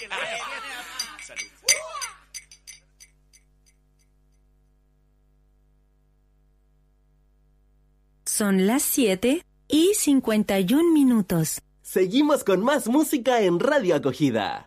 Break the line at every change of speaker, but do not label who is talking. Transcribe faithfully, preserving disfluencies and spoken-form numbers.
Salud.
Son las siete y cincuenta y un minutos.
Seguimos con más música en Radio Acogida.